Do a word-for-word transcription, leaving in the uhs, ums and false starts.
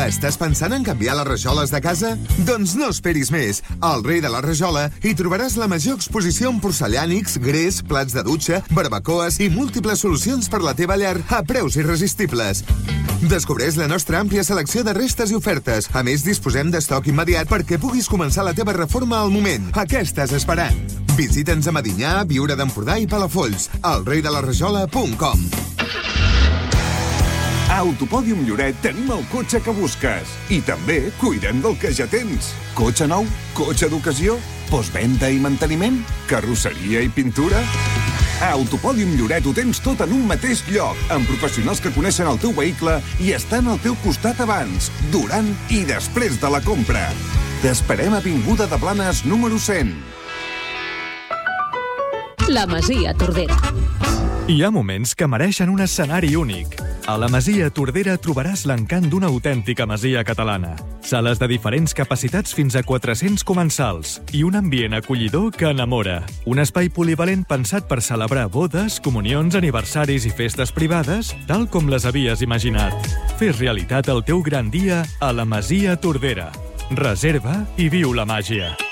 Estàs pensant en canviar les rajoles de casa? Doncs no esperis més. Al Rei de la Rajola hi trobaràs la major exposició en porcellànics, gres, plats de dutxa, barbacoes i múltiples solucions per la teva llar a preus irresistibles. Descobreix la nostra àmplia selecció de restes i ofertes. A més, disposem d'estoc immediat perquè puguis començar la teva reforma al moment. A què estàs esperant? Visita'ns a Medinyà, Viure d'Empordà i Palafolls. al rei de la rajola punt com. A Autopòdium Lloret tenim el cotxe que busques. I també cuidem del que ja tens. Cotxe nou? Cotxe d'ocasió? Postvenda i manteniment? Carrosseria i pintura? A Autopòdium Lloret ho tens tot en un mateix lloc, amb professionals que coneixen el teu vehicle i estan al teu costat abans, durant i després de la compra. T'esperem a Avinguda de Blanes número cent. La Masia Tordera. Hi ha moments que mereixen un escenari únic. A la Masia Tordera trobaràs l'encant d'una autèntica masia catalana. Sales de diferents capacitats fins a quatre-cents comensals i un ambient acollidor que enamora. Un espai polivalent pensat per celebrar bodes, comunions, aniversaris i festes privades, tal com les havies imaginat. Fes realitat el teu gran dia a la Masia Tordera. Reserva i viu la màgia.